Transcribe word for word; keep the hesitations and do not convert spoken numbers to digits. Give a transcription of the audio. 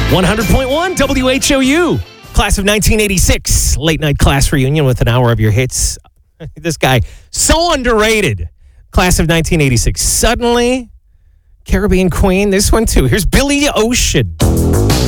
one hundred point one W H O U, class of nineteen eighty-six, late night class reunion with an hour of your hits. This guy, so underrated. Class of nineteen eighty-six. Suddenly, Caribbean Queen, this one too. Here's Billy Ocean.